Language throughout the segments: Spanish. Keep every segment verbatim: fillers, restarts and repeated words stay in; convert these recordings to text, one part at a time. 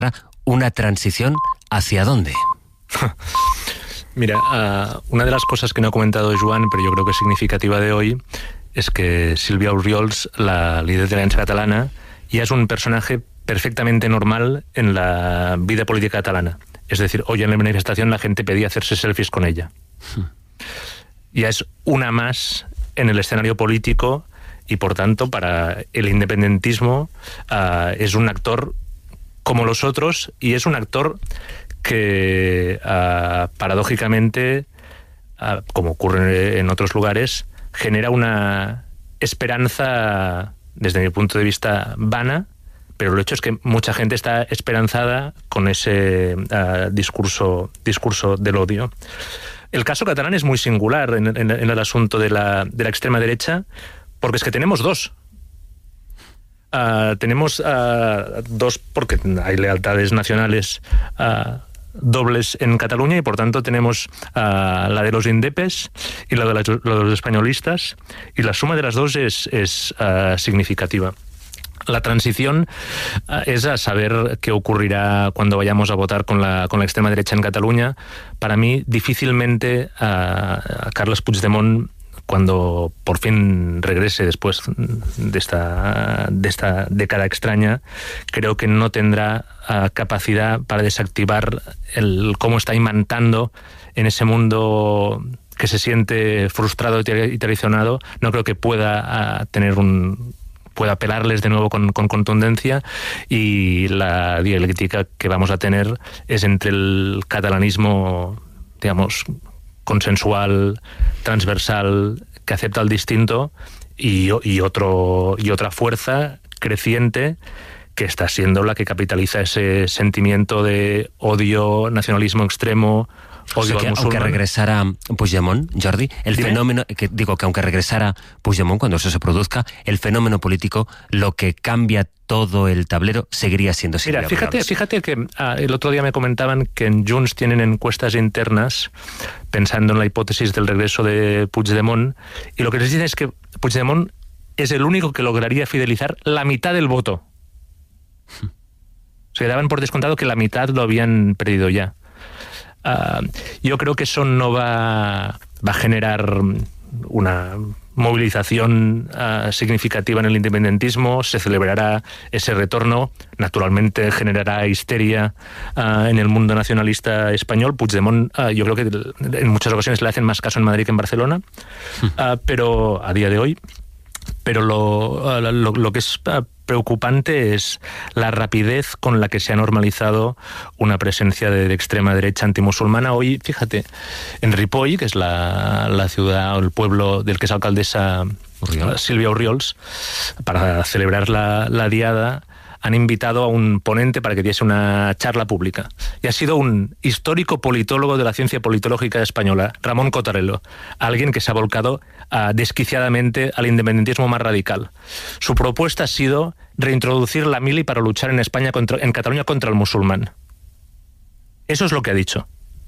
una transición ¿hacia dónde? Mira, uh, una de las cosas que no ha comentado Joan, pero yo creo que es significativa de hoy, es que Sílvia Orriols, la líder de la Alianza Catalana, ya es un personaje perfectamente normal en la vida política catalana. Es decir, hoy en la manifestación la gente pedía hacerse selfies con ella. Hmm. Ya es una más en el escenario político y, por tanto, para el independentismo uh, es un actor como los otros, y es un actor que uh, paradójicamente, uh, como ocurre en otros lugares, genera una esperanza, desde mi punto de vista, vana, pero el hecho es que mucha gente está esperanzada con ese uh, discurso, discurso del odio. El caso catalán es muy singular en, en, en el asunto de la, de la extrema derecha, porque es que tenemos dos. Uh, tenemos uh, dos, porque hay lealtades nacionales uh, dobles en Cataluña, y por tanto tenemos uh, la de los indepes y la de, la, la de los españolistas, y la suma de las dos es, es uh, significativa. La transición uh, es a saber qué ocurrirá cuando vayamos a votar con la, con la extrema derecha en Cataluña. Para mí, difícilmente uh, a Carles Puigdemont, cuando por fin regrese después de esta, de esta década extraña, creo que no tendrá uh, capacidad para desactivar el cómo está imantando en ese mundo que se siente frustrado y traicionado. No creo que pueda uh, tener un... pueda apelarles de nuevo con, con contundencia, y la dialéctica que vamos a tener es entre el catalanismo, digamos, consensual, transversal, que acepta el distinto, y, y, otro, y otra fuerza creciente que está siendo la que capitaliza ese sentimiento de odio, nacionalismo extremo, odio, o sea, que al aunque regresara Puigdemont, Jordi, el ¿Dime? fenómeno, que digo que aunque regresara Puigdemont, cuando eso se produzca, el fenómeno político, lo que cambia todo el tablero, seguiría siendo Sílvia Mira, fíjate, Orriols. fíjate que ah, el otro día me comentaban que en Junts tienen encuestas internas pensando en la hipótesis del regreso de Puigdemont, y lo que les dicen es que Puigdemont es el único que lograría fidelizar la mitad del voto. Se daban por descontado que la mitad lo habían perdido ya. Uh, yo creo que eso no va, va a generar una movilización uh, significativa en el independentismo. Se celebrará ese retorno, naturalmente generará histeria uh, en el mundo nacionalista español. Puigdemont, uh, yo creo que en muchas ocasiones le hacen más caso en Madrid que en Barcelona, uh, pero a día de hoy, pero lo, uh, lo, lo que es uh, preocupante es la rapidez con la que se ha normalizado una presencia de, de extrema derecha antimusulmana. Hoy, fíjate, en Ripoll, que es la, la ciudad o el pueblo del que es alcaldesa Orriols. Sílvia Orriols, para celebrar la, la diada, han invitado a un ponente para que diese una charla pública. Y ha sido un histórico politólogo de la ciencia politológica española, Ramón Cotarello, alguien que se ha volcado uh, desquiciadamente al independentismo más radical. Su propuesta ha sido reintroducir la mili para luchar en España, contra, en Cataluña, contra el musulmán. Eso es lo que ha dicho.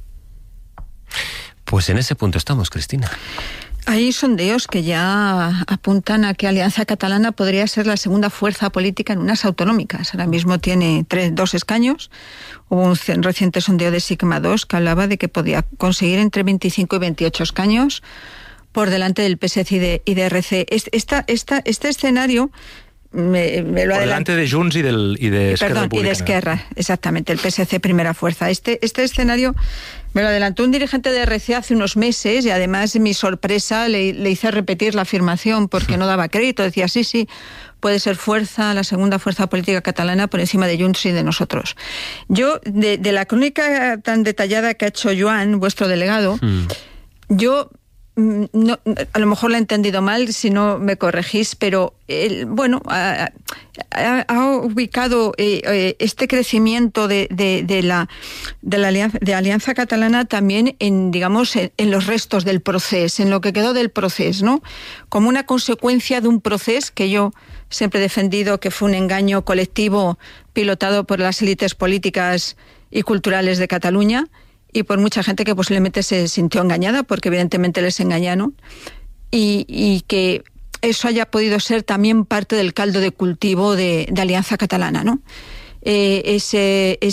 Pues en ese punto estamos, Cristina. Hay sondeos que ya apuntan a que Alianza Catalana podría ser la segunda fuerza política en unas autonómicas. Ahora mismo tiene tres, dos escaños. Hubo un reciente sondeo de Sigma dos que hablaba de que podía conseguir entre veinticinco y veintiocho escaños por delante del P S C y de, y de R C. Esta, esta, este escenario... Me, me lo por delante de Junts y, del, y de Esquerra Perdón, Republicana. y de Esquerra, exactamente, el P S C primera fuerza. Este, este escenario me lo adelantó un dirigente de R C hace unos meses, y además mi sorpresa le, le hice repetir la afirmación porque no daba crédito. Decía, sí, sí, puede ser fuerza, la segunda fuerza política catalana por encima de Junts y de nosotros. Yo, de, de la crónica tan detallada que ha hecho Joan, vuestro delegado, hmm. yo... No, a lo mejor lo he entendido mal, si no me corregís, pero él, bueno, ha, ha, ha ubicado eh, eh, este crecimiento de, de, de la de la alianza, de Alianza Catalana también en, digamos, en, en los restos del proceso, en lo que quedó del proceso, ¿no? Como una consecuencia de un proceso que yo siempre he defendido que fue un engaño colectivo pilotado por las élites políticas y culturales de Cataluña, y por mucha gente que posiblemente se sintió engañada, porque evidentemente les engañaron, y, y que eso haya podido ser también parte del caldo de cultivo de, de Alianza Catalana, ¿no? eh, ese,